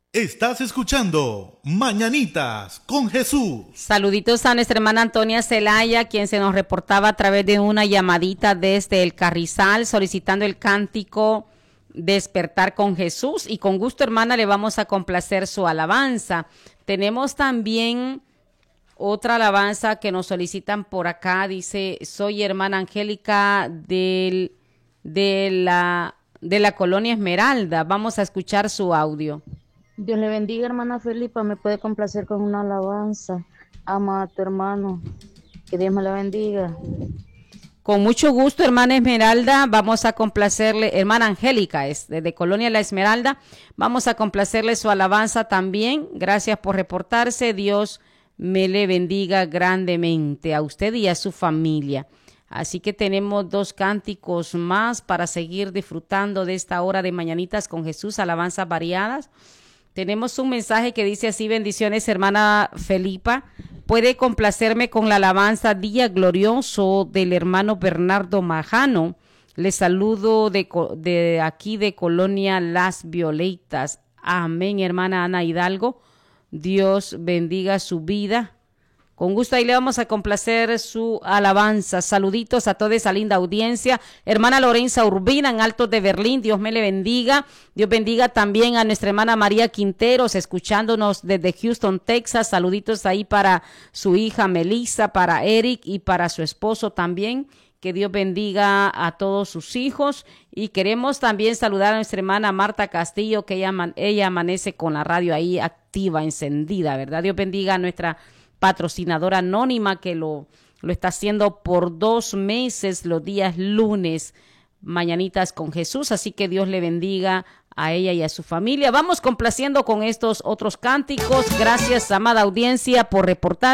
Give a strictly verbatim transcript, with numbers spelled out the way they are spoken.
Estás escuchando Mañanitas con Jesús. Saluditos a nuestra hermana Antonia Celaya, quien se nos reportaba a través de una llamadita desde el Carrizal, solicitando el cántico Despertar con Jesús. Y con gusto, hermana, le vamos a complacer su alabanza. Tenemos también otra alabanza que nos solicitan por acá. Dice, soy hermana Angélica del, de, la, de la colonia Esmeralda. Vamos a escuchar su audio. Dios le bendiga, hermana Felipa. Me puede complacer con una alabanza. Ama a tu hermano. Que Dios me la bendiga. Con mucho gusto, hermana Esmeralda. Vamos a complacerle, hermana Angélica, es desde Colonia La Esmeralda. Vamos a complacerle su alabanza también. Gracias por reportarse. Dios me le bendiga grandemente a usted y a su familia. Así que tenemos dos cánticos más para seguir disfrutando de esta hora de Mañanitas con Jesús, alabanzas variadas. Tenemos un mensaje que dice así: bendiciones, hermana Felipa. Puede complacerme con la alabanza Día Glorioso del hermano Bernardo Majano. Les saludo de, de aquí de Colonia Las Violetas. Amén, hermana Ana Hidalgo. Dios bendiga su vida. Con gusto ahí le vamos a complacer su alabanza. Saluditos a toda esa linda audiencia. Hermana Lorenza Urbina en Altos de Berlín, Dios me le bendiga. Dios bendiga también a nuestra hermana María Quinteros, escuchándonos desde Houston, Texas. Saluditos ahí para su hija Melissa, para Eric y para su esposo también. Que Dios bendiga a todos sus hijos. Y queremos también saludar a nuestra hermana Marta Castillo, que ella, ella amanece con la radio ahí activa, encendida, ¿verdad? Dios bendiga a nuestra patrocinadora anónima que lo, lo está haciendo por dos meses los días lunes, Mañanitas con Jesús. Así que Dios le bendiga a ella y a su familia. Vamos complaciendo con estos otros cánticos. Gracias, amada audiencia, por reportar.